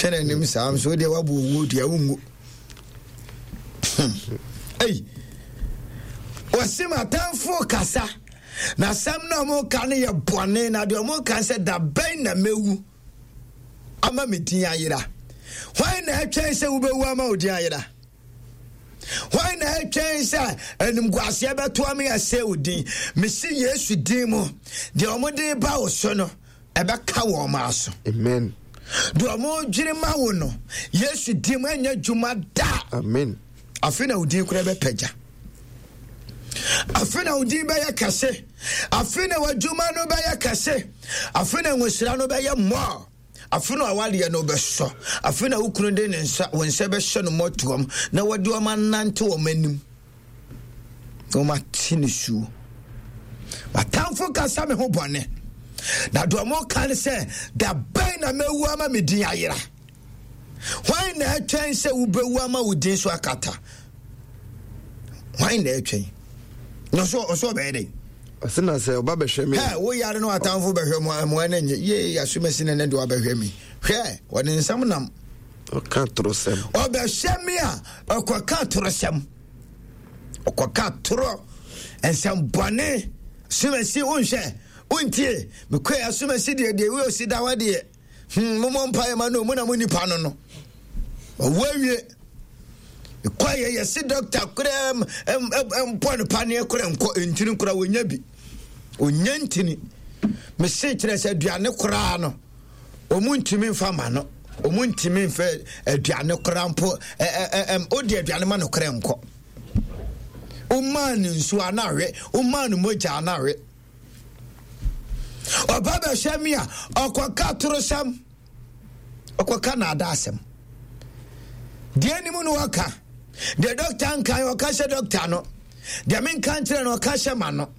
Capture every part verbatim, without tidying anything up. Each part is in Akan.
Shana nim sam so de wabu wu dia ungu. Hey. Wasima tanfo kasa. Na sam na mo kan ye bone na de mo kan se da ben na mewu. Ama medin ayira. Why na atwen se wo bewu ama odi ayira? Why na atwen se enim gwase beto am ya se odi. Me si Yesu din mo. De omode ba wo so no ebe ka wo ma so. Amen. Do mo dwire ma wo no. Yesu din mo anya dwuma da. Amen. Afina odi kura be pagya. Afina odi be ya kase. Afina wadwuma no be ya kase. Afina nwosira no be ya mo. Afina awali no be so. Afina ukunu de nsa wonse be hye no motuom na wadi o manante o manim. O matini su. Batamfo kasa me ho bone. Na do mo kan se da ban na mewu ama medin ayira. Why na atwen se wo bewu ama wodin so akata? Why na atwen? No so so be dey. Asina se oba be hwe me. Eh wo yare no atamfo be hwe mo mo na nye ye asumasi ne ne do ba hwe me. Hwe woni nsam nam. O ka trosem. O be hwe me a o kwa ka trosem. O kwa ka tro ensam bone sumasi unhwe untie me kwa asumasi de de we osida wa de hm mo mo mpa ma no mo na mo nipa no no. O wawie kwa ye ye si doctor krem em em pon pane krem ko entini kura wonya bi onya ntini me se kire se aduane kura no omuntimi mfa ma no omuntimi mfa aduane kura mpo em odi aduane ma no krem ko umani nsu anawe umani moja anawe obaba shamia okwaka turosam okwaka na adasem die ni mu no waka the doctor nkan wakasha doctor no the men country no wakasha ma no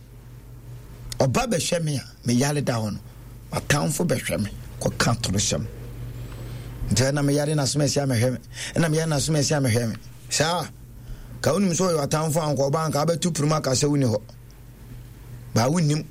obaba shamia me yale da hono atamfo behwe me kwaka turosam jana me yale na sumesi amehwe na me yale na sumesi amehwe sa ka unim so yo atamfo anko banka abetu pruma ka se woni ho ba wonim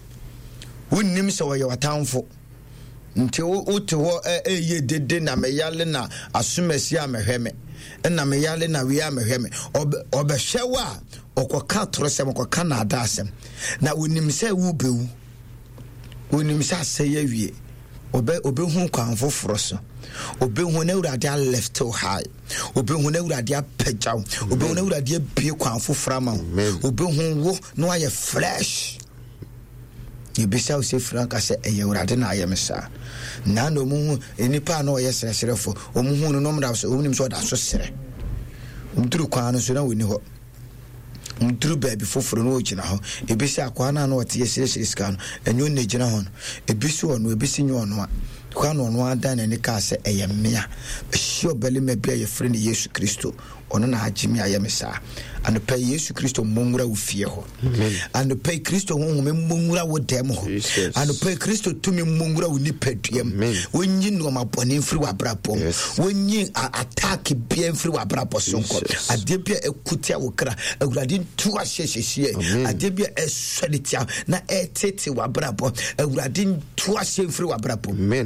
wonim so yo atamfo nti wo te ho eye dede na me yale na asumesi amehwe me na me yale na wi amehwe me obehwewa okoka torosem okoka na adasem na wonim se wo bewu wonim se aseye wie obe obehu kwanfo foroso obehu na urade a left to high obehu na urade a pejaw obehu na urade bie kwanfo frama obehu wo no aye fresh yebisa o se franka se eye urade na aye mesa na no mu enipa na oye sereserefo omuhu no no mda so omunim so da so sere umduru kwa no so na woni ho umduru baby foforo no ogina ho ebisa akwa na na wote yesere sika no enyo na gina ho no ebisi ono ebisi nyo ono a kwa no ono ada na ne ka se eye mmea ehio belima bia ye frɛ ne Yesu Kristo ono na agimi ayemesa and pay Yesu Kristo mongura wo fie ho and pay Kristo honhom mongura wo dem ho and pay Kristo tumi mongura wo nipaduam wonyi no mabone mfiri wa brabo wonyi attack bia mfiri wa brabo sonko ade bia ekutia wo kra awurade ntu ahyehyehyie ade bia esoditia na etete wa brabo awurade ntu ahye mfiri wa brabo amen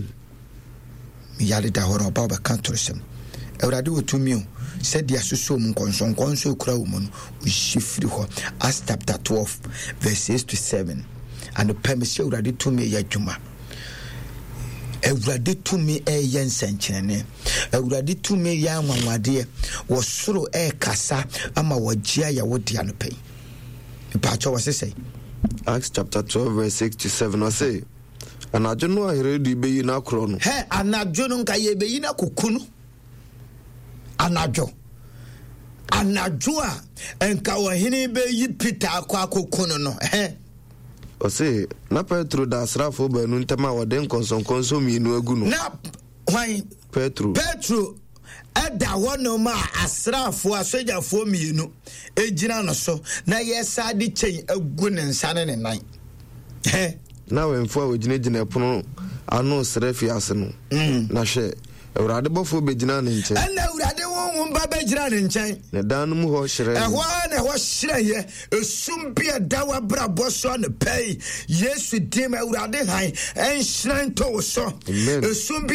mi yale da horo ba ba kantorsem awurade wo tumi o said ya suso mun konson konso kura wo mun shifri ho as chapter twelve verse six to seven and the permission awurade tumi ya dwuma awurade tumi e yensenkyene awurade tumi ya nwanwade wo soro e kasa ama wajia ya wodi anopai pa cho wasese Acts chapter twelve verse six to seven I say anajo no ahere di beyi na kro no he anajo no nka ye beyi na kokunu anajo anajo a enka wahini beyi Peter akwa kokunu no he o say na Petro da asrafo ba nu ntama wode nkonson konso mienu agu no na hwan Petro Petro ada wono ma asrafo asojafo mienu ejina no so na yesa de chen agu ne nsa ne ne nan he na wenfo a wogine gine pono ano srefi ase no na hwe awurade bofo begina ne nchen ana awurade won ba begina ne nchen ne dan mu ho hyere ehwa na ho hyere ye esum bia dawa brabo so ne pay Yesu dim awurade han en hyeren to so esum